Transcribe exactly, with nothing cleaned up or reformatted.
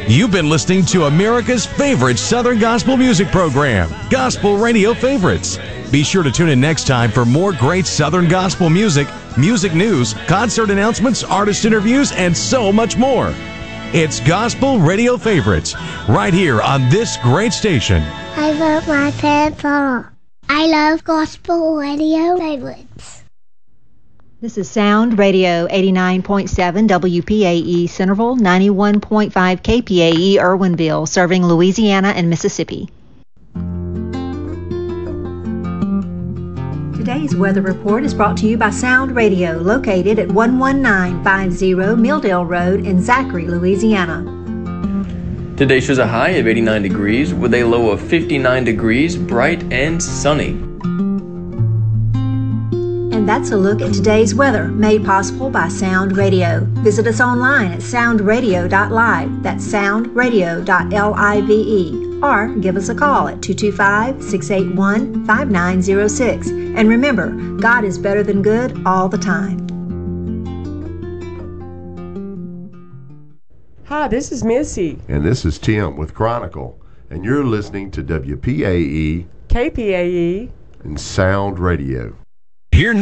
You've been listening to America's favorite Southern gospel music program, Gospel Radio Favorites. Be sure to tune in next time for more great Southern gospel music, music news, concert announcements, artist interviews, and so much more. It's Gospel Radio Favorites, right here on this great station. I love my pants off. I love Gospel Radio Favorites. This is Sound Radio eighty-nine point seven W P A E Centerville, ninety-one point five K P A E Irwinville, serving Louisiana and Mississippi. Today's weather report is brought to you by Sound Radio, located at one one nine five zero Milldale Road in Zachary, Louisiana. Today shows a high of eighty-nine degrees with a low of fifty-nine degrees, bright and sunny. And that's a look at today's weather, made possible by Sound Radio. Visit us online at sound radio dot live. That's sound radio dot live. Or give us a call at two two five, six eight one, five nine zero six. And remember, God is better than good all the time. Hi, this is Missy. And this is Tim with Chronicle. And you're listening to W P A E, K P A E, and Sound Radio.